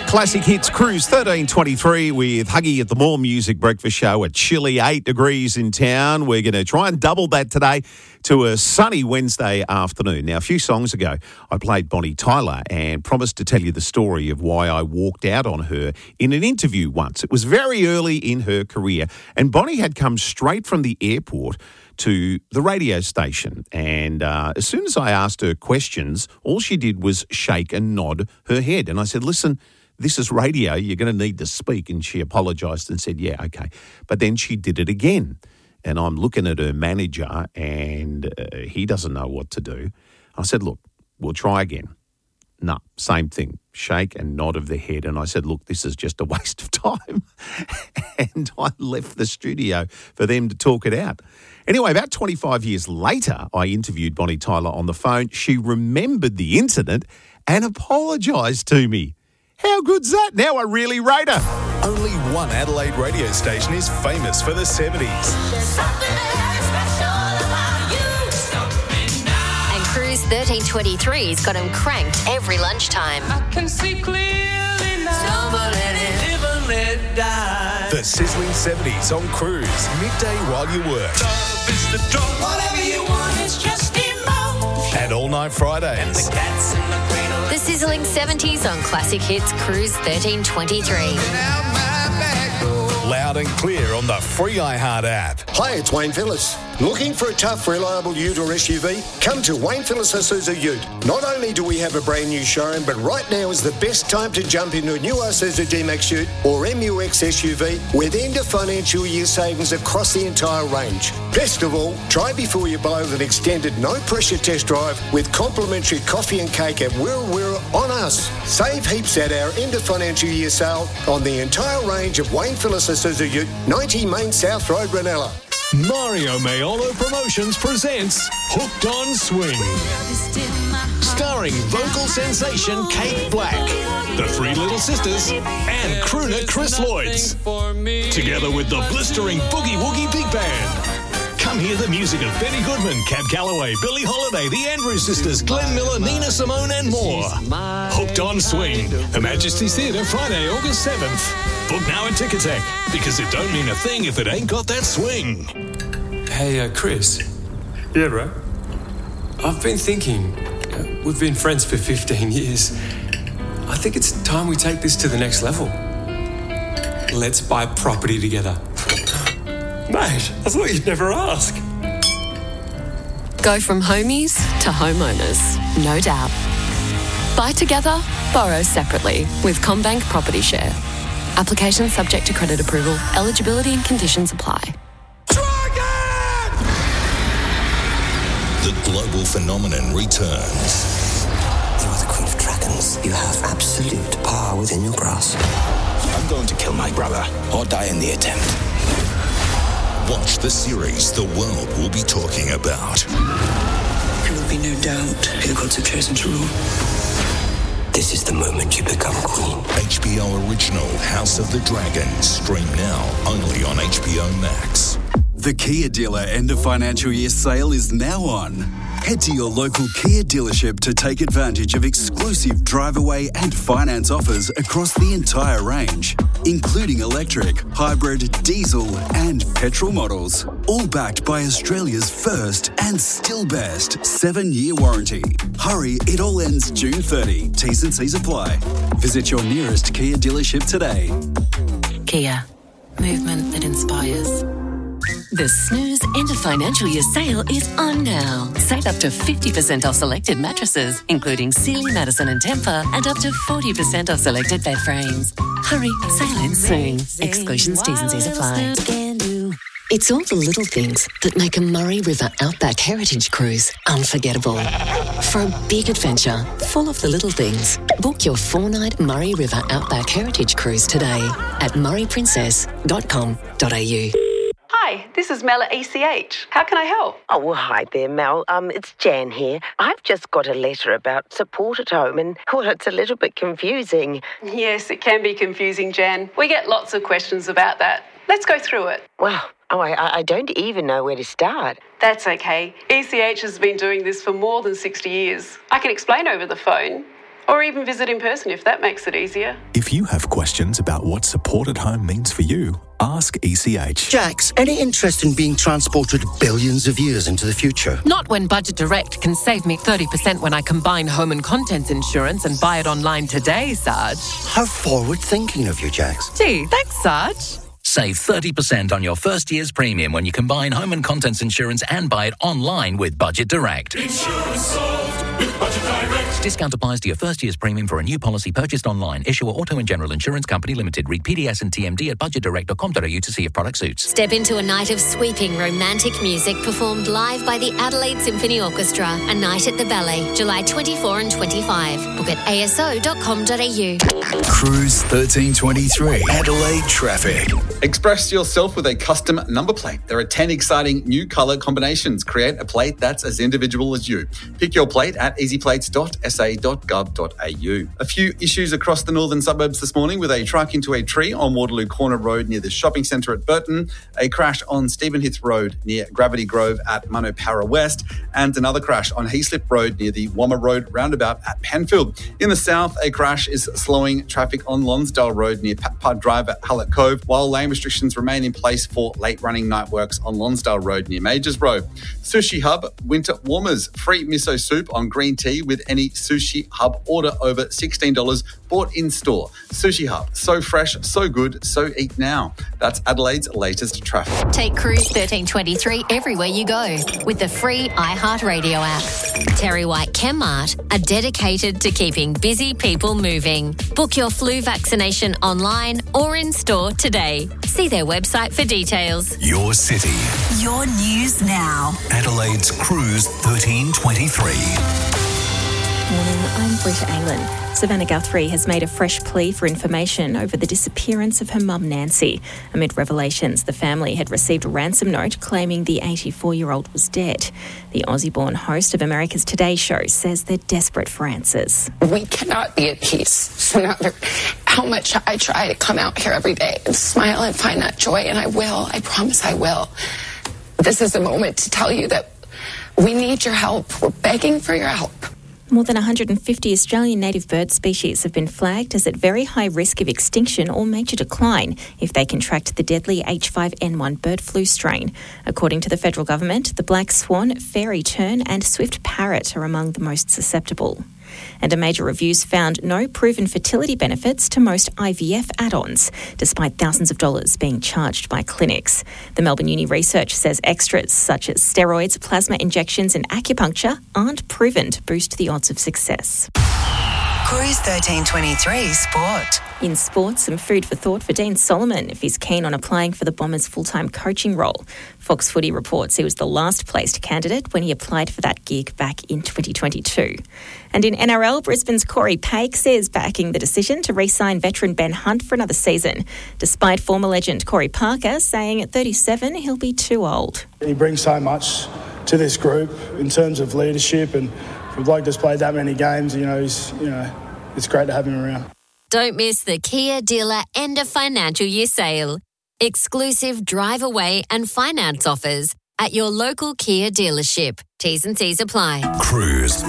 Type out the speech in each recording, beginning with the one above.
Classic Hits Cruise 1323 with Huggy at the More Music Breakfast Show. A chilly 8 degrees in town. We're going to try and double that today to a sunny Wednesday afternoon. Now, a few songs ago, I played Bonnie Tyler and promised to tell you the story of why I walked out on her in an interview once. It was very early in her career, and Bonnie had come straight from the airport to the radio station. And as soon as I asked her questions, all she did was shake and nod her head. And I said, listen, this is radio, you're going to need to speak. And she apologised and said, yeah, okay. But then she did it again. And I'm looking at her manager and he doesn't know what to do. I said, look, we'll try again. No, same thing. Shake and nod of the head. And I said, look, this is just a waste of time. And I left the studio for them to talk it out. Anyway, about 25 years later, I interviewed Bonnie Tyler on the phone. She remembered the incident and apologised to me. How good's that? Now I really rate her. Only one Adelaide radio station is famous for the 70s. And Cruise 1323's got him cranked every lunchtime. I can see clearly now. Live and let die. The sizzling 70s on Cruise, midday while you work. Love is the drug. Whatever you want, it's just emotion. And all night Fridays. The cats in the cradle. The sizzling 70s on Classic Hits Cruise 1323. Loud and clear on the free iHeart app. Hi, it's Wayne Phillips. Looking for a tough, reliable ute or SUV? Come to Wayne Phillips Isuzu Ute. Not only do we have a brand new showroom, but right now is the best time to jump into a new Isuzu D-Max Ute or MUX SUV with end of financial year savings across the entire range. Best of all, try before you buy with an extended no-pressure test drive with complimentary coffee and cake at Wirra on us. Save heaps at our end of financial year sale on the entire range of Wayne Phillips Isuzu Ute, 90 Main South Road, Ranella. Mario Maiolo Promotions presents Hooked on Swing. Starring vocal sensation Kate Black, the Three Little Sisters, and crooner Chris Lloyds. Together with the blistering Boogie Woogie Big Band. Come hear the music of Benny Goodman, Cab Calloway, Billie Holiday, the Andrews Sisters, Glenn Miller, Nina Simone, and more. Hooked on Swing. Her Majesty's Theatre, Friday, August 7th. Book now at Ticketek, because it don't mean a thing if it ain't got that swing. Hey, Chris. Yeah, bro? I've been thinking, we've been friends for 15 years. I think it's time we take this to the next level. Let's buy property together. Mate, I thought you'd never ask. Go from homies to homeowners, no doubt. Buy together, borrow separately with CommBank Property Share. Application subject to credit approval. Eligibility and conditions apply. The global phenomenon returns. You are the Queen of Dragons. You have absolute power within your grasp. I'm going to kill my brother or die in the attempt. Watch the series the world will be talking about. There will be no doubt who the gods have chosen to rule. This is the moment you become queen. HBO original House of the Dragon. Stream now only on HBO Max. The Kia dealer end of financial year sale is now on. Head to your local Kia dealership to take advantage of exclusive drive-away and finance offers across the entire range, including electric, hybrid, diesel and petrol models. All backed by Australia's first and still best 7-year warranty. Hurry, it all ends June 30. T's and C's apply. Visit your nearest Kia dealership today. Kia. Movement that inspires. The Snooze end of financial year sale is on now. Save up to 50% off selected mattresses, including Sealy, Madison and Tempur, and up to 40% off selected bed frames. Hurry, sale ends soon. Exclusions, T's and C's apply. It's all the little things that make a Murray River Outback Heritage Cruise unforgettable. For a big adventure full of the little things, book your 4-night Murray River Outback Heritage Cruise today at murrayprincess.com.au. Hi, this is Mel at ECH. How can I help? Oh, well, hi there, Mel. It's Jan here. I've just got a letter about support at home and, well, it's a little bit confusing. Yes, it can be confusing, Jan. We get lots of questions about that. Let's go through it. Well, I don't even know where to start. That's okay. ECH has been doing this for more than 60 years. I can explain over the phone. Or even visit in person if that makes it easier. If you have questions about what support at home means for you, ask ECH. Jax, any interest in being transported billions of years into the future? Not when Budget Direct can save me 30% when I combine home and contents insurance and buy it online today, Sarge. How forward-thinking of you, Jax. Gee, thanks, Sarge. Save 30% on your first year's premium when you combine home and contents insurance and buy it online with Budget Direct. Insurance solved with Budget Direct. Discount applies to your first year's premium for a new policy purchased online. Issuer Auto and General Insurance Company Limited. Read PDS and TMD at budgetdirect.com.au to see if product suits. Step into a night of sweeping romantic music performed live by the Adelaide Symphony Orchestra. A night at the Ballet, July 24 and 25. Book at aso.com.au. Cruise 1323. Adelaide traffic. Express yourself with a custom number plate. There are 10 exciting new colour combinations. Create a plate that's as individual as you. Pick your plate at easyplates.sa.gov.au. A few issues across the northern suburbs this morning with a truck into a tree on Waterloo Corner Road near the shopping centre at Burton, a crash on Stephenhithe Road near Gravity Grove at Manopara West, and another crash on Heaslip Road near the Wammer Road roundabout at Penfield. In the south, a crash is slowing traffic on Lonsdale Road near Patpud Drive at Hallett Cove, while lane restrictions remain in place for late-running night works on Lonsdale Road near Majors Road. Sushi Hub Winter Warmers. Free miso soup on green tea with any Sushi Hub order over $16 bought in store. Sushi Hub. So fresh, so good, so eat now. That's Adelaide's latest traffic. Take Cruise 1323 everywhere you go with the free iHeartRadio app. Terry White Chemmart are dedicated to keeping busy people moving. Book your flu vaccination online or in store today. See their website for details. Your city. Your news now. Adelaide's Cruise 1323. Morning, I'm Britta Aylan. Savannah Guthrie has made a fresh plea for information over the disappearance of her mum Nancy. Amid revelations, the family had received a ransom note claiming the 84-year-old was dead. The Aussie-born host of America's Today Show says they're desperate for answers. We cannot be at peace, no matter how much I try to come out here every day and smile and find that joy, and I will. I promise I will. This is a moment to tell you that we need your help. We're begging for your help. More than 150 Australian native bird species have been flagged as at very high risk of extinction or major decline if they contract the deadly H5N1 bird flu strain. According to the federal government, the black swan, fairy tern and swift parrot are among the most susceptible. And a major review's found no proven fertility benefits to most IVF add-ons, despite thousands of dollars being charged by clinics. The Melbourne Uni research says extras such as steroids, plasma injections and acupuncture aren't proven to boost the odds of success. Cruise 1323 Sport. In sport, some food for thought for Dean Solomon if he's keen on applying for the Bombers' full-time coaching role. Fox Footy reports he was the last-placed candidate when he applied for that gig back in 2022. And in NRL, Brisbane's Corey Pakes is backing the decision to re-sign veteran Ben Hunt for another season, despite former legend Corey Parker saying at 37 he'll be too old. He brings so much to this group in terms of leadership, and for a bloke that's played that many games, it's great to have him around. Don't miss the Kia dealer end of financial year sale. Exclusive drive away and finance offers at your local Kia dealership. T's and C's apply. Cruise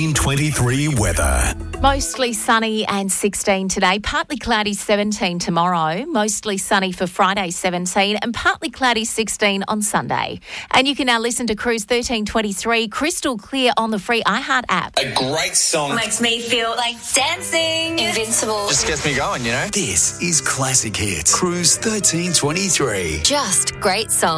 1323 weather. Mostly sunny and 16 today. Partly cloudy 17 tomorrow. Mostly sunny for Friday 17 and partly cloudy 16 on Sunday. And you can now listen to Cruise 1323 crystal clear on the free iHeart app. A great song. Makes me feel like dancing. Invincible. Just gets me going, This is Classic Hits. Cruise 1323. Just great songs.